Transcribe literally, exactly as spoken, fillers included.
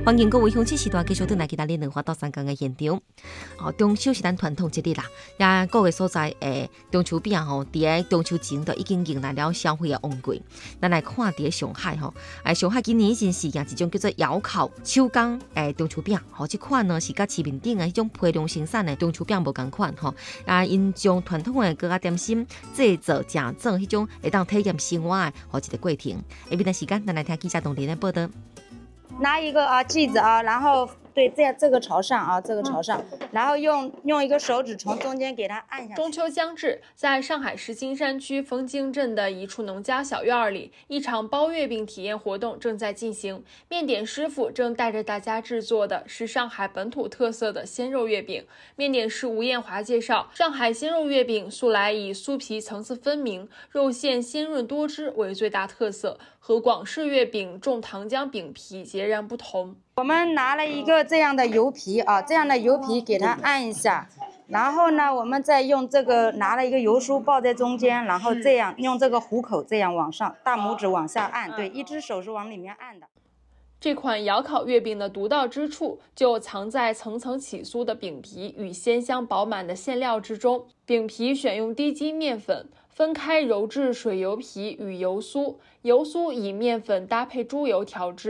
欢迎各位乡亲时段继续转来其他恁两花到三江的现场。哦，中秋是咱传统节日啦，也各个所在诶中秋饼吼，伫个中秋前就已经迎来了消费的旺季。咱来看伫个上海吼，诶上海今年已经试验一种叫做窑烤手工诶中秋饼，吼，这款呢是甲市面顶的迄种批量生产的中秋饼无共款吼。啊，因将传统的各个点心制作正做迄种会当体验生活的吼一个过程。下面的时间，咱来听记者董林的报道。 拿一个啊剂子啊，然后对这样这个朝上啊，这个朝上，然后用用一个手指从中间给它按下去。 中秋将至，在上海市金山区枫泾镇的一处农家小院里，一场包月饼体验活动正在进行。面点师傅正带着大家制作的是上海本土特色的鲜肉月饼。面点师吴艳华介绍，上海鲜肉月饼素来以酥皮层次分明、肉馅鲜润多汁为最大特色，和广式月饼重糖浆饼皮截然不同。 我们拿了一个这样的油皮啊，这样的油皮给它按一下，然后呢，我们再用这个拿了一个油酥包在中间，然后这样用这个虎口这样往上，大拇指往下按，对，一只手是往里面按的。 这款窑烤月饼的独到之处就藏在层层起酥的饼皮与鲜香饱满的馅料之中。饼皮选用低筋面粉，分开揉制水油皮与油酥，油酥以面粉搭配猪油调制。